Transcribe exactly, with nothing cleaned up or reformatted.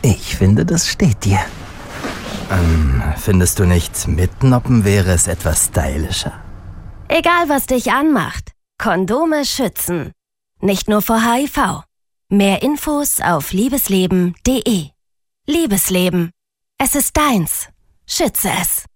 Ich finde, das steht dir. Ähm, findest du nicht, mitnoppen wäre es etwas stylischer? Egal, was dich anmacht. Kondome schützen. Nicht nur vor H I V. Mehr Infos auf liebesleben punkt de. Liebesleben. Es ist deins. Schütze es.